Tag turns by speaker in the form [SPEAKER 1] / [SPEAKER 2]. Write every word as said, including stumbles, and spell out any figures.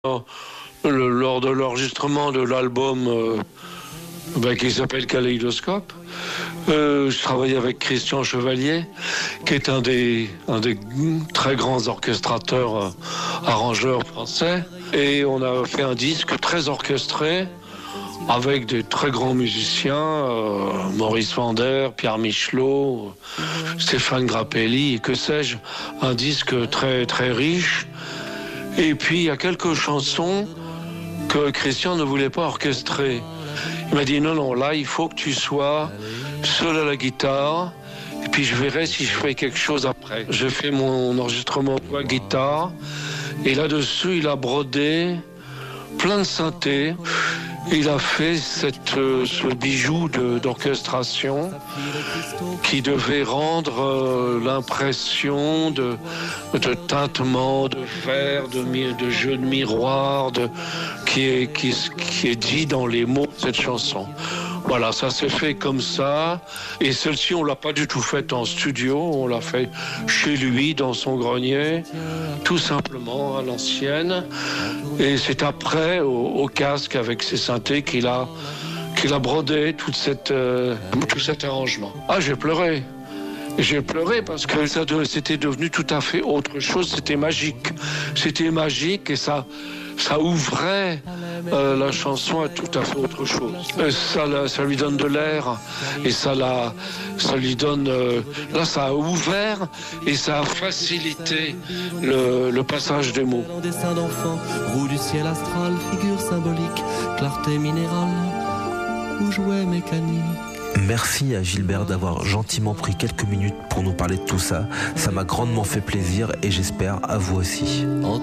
[SPEAKER 1] Le- lors de l'enregistrement de l'album euh, ben, qui s'appelle Kaléidoscope, euh, je travaillais avec Christian Chevalier, qui est un des, un des très grands orchestrateurs, euh, arrangeurs français. Et on a fait un disque très orchestré avec des très grands musiciens, euh, Maurice Vander, Pierre Michelot, Stéphane Grappelli, et que sais-je, un disque très, très riche. Et puis il y a quelques chansons que Christian ne voulait pas orchestrer. Il m'a dit non, non, là il faut que tu sois seul à la guitare, et puis je verrai si je fais quelque chose après. J'ai fait mon enregistrement voix guitare, et là-dessus il a brodé plein de synthés. Il a fait cette, euh, ce bijou de, d'orchestration qui devait rendre euh, l'impression de, de tintement, de verre, de, mi- de jeu de miroir, de, qui, est, qui, qui est dit dans les mots de cette chanson. Voilà, ça s'est fait comme ça. Et celle-ci, on l'a pas du tout faite en studio, on l'a fait chez lui, dans son grenier, tout simplement, à l'ancienne. Et c'est après, au, au casque, avec ses synthés, qu'il a, qu'il a brodé toute cette, euh, tout cet arrangement. Ah, j'ai pleuré. J'ai pleuré parce que ça de, c'était devenu tout à fait autre chose. C'était magique. C'était magique et ça, ça ouvrait euh, la chanson à tout à fait autre chose. Euh, ça, la- ça lui donne de l'air et ça, la, ça lui donne. euh, là, ça a ouvert et ça a facilité le, le passage des mots.
[SPEAKER 2] En dessin d'enfant, roue du ciel astral, figure symbolique, clarté minérale ou jouet mécanique.
[SPEAKER 3] Merci à Gilbert d'avoir gentiment pris quelques minutes pour nous parler de tout ça. Ça m'a grandement fait plaisir et j'espère à vous aussi.